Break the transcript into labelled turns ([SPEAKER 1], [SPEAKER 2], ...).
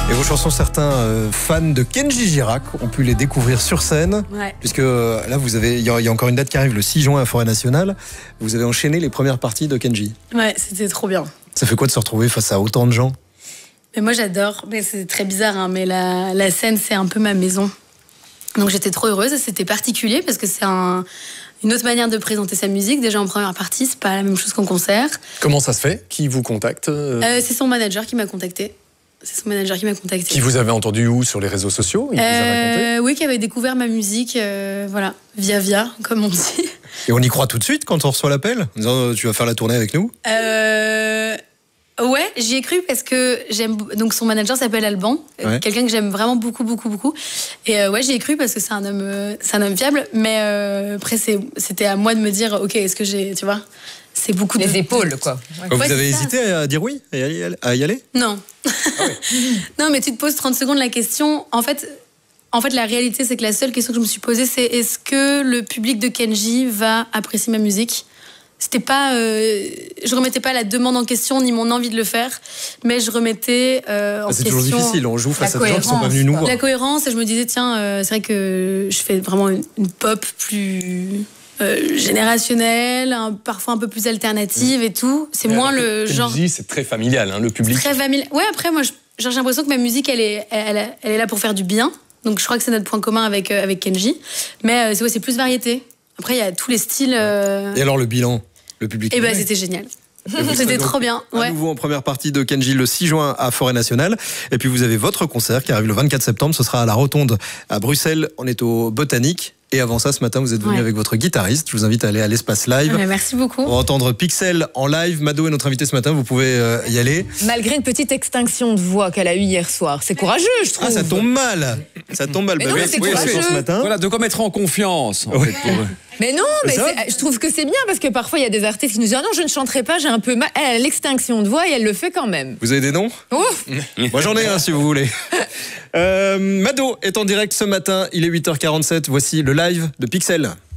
[SPEAKER 1] Et vos chansons, certains fans de Kenji Girac ont pu les découvrir sur scène.
[SPEAKER 2] Ouais.
[SPEAKER 1] Puisque là, il y a encore une date qui arrive le 6 juin à Forêt Nationale. Vous avez enchaîné les premières parties de Kenji.
[SPEAKER 2] Ouais, c'était trop bien.
[SPEAKER 1] Ça fait quoi de se retrouver face à autant de gens?
[SPEAKER 2] Mais moi, j'adore. Mais c'est très bizarre, hein, mais la scène, c'est un peu ma maison. Donc j'étais trop heureuse. C'était particulier parce que c'est une autre manière de présenter sa musique. Déjà en première partie, c'est pas la même chose qu'en concert.
[SPEAKER 3] Comment ça se fait? Qui vous contacte?
[SPEAKER 2] C'est son manager qui m'a contacté.
[SPEAKER 3] Qui vous avez entendu où? Sur les réseaux sociaux? Il vous a raconté?
[SPEAKER 2] Oui, qui avait découvert ma musique, voilà, via, comme on dit.
[SPEAKER 1] Et on y croit tout de suite quand on reçoit l'appel, en disant tu vas faire la tournée avec nous?
[SPEAKER 2] Ouais, j'y ai cru parce que j'aime. Donc son manager s'appelle Alban, quelqu'un que j'aime vraiment beaucoup. Et ouais, j'y ai cru parce que c'est un homme fiable. Mais après, c'était à moi de me dire, ok, est-ce que j'ai, tu vois, c'est beaucoup
[SPEAKER 4] les épaules, quoi.
[SPEAKER 1] Ouais. Vous avez hésité à dire oui, à y aller?
[SPEAKER 2] Non. Ah ouais. Non, mais tu te poses 30 secondes la question. En fait, la réalité, c'est que la seule question que je me suis posée, c'est est-ce que le public de Kenji va apprécier ma musique? C'était pas, je remettais pas la demande en question ni mon envie de le faire, mais je remettais en question.
[SPEAKER 1] C'est toujours difficile, on joue face à des gens qui sont pas venus nous voir.
[SPEAKER 2] La cohérence, et je me disais tiens, c'est vrai que je fais vraiment une pop plus générationnelle, parfois un peu plus alternative et tout. C'est moins le genre.
[SPEAKER 3] Kenji, c'est très familial, hein, le public.
[SPEAKER 2] Très familial. Ouais, après moi, j'ai l'impression que ma musique, elle est là pour faire du bien. Donc je crois que c'est notre point commun avec Kenji. Mais c'est plus variété. Après, il y a tous les styles.
[SPEAKER 1] Et alors le bilan, le public?
[SPEAKER 2] Eh ben, c'était génial. C'était trop bien. Ouais.
[SPEAKER 1] À nouveau en première partie de Kenji le 6 juin à Forêt Nationale. Et puis vous avez votre concert qui arrive le 24 septembre. Ce sera à la Rotonde à Bruxelles. On est au Botanique. Et avant ça, ce matin, vous êtes venu avec votre guitariste. Je vous invite à aller à l'Espace Live.
[SPEAKER 2] Merci beaucoup.
[SPEAKER 1] Pour entendre Pixel en live. Mado est notre invité ce matin. Vous pouvez y aller.
[SPEAKER 4] Malgré une petite extinction de voix qu'elle a eue hier soir. C'est courageux, je trouve.
[SPEAKER 1] Ah, ça tombe mal. Ça tombe mal.
[SPEAKER 4] Mais non, mais c'est courageux.
[SPEAKER 1] Ce matin.
[SPEAKER 5] Voilà, de quoi mettre en confiance. En fait, pour eux.
[SPEAKER 4] Mais non, mais je trouve que c'est bien parce que parfois il y a des artistes qui nous disent ah non, je ne chanterai pas, j'ai un peu mal. Elle a l'extinction de voix et elle le fait quand même.
[SPEAKER 1] Vous avez des noms?
[SPEAKER 4] Ouf.
[SPEAKER 1] Moi j'en ai un si vous voulez. Mado est en direct ce matin, il est 8h47. Voici le live de Pixel.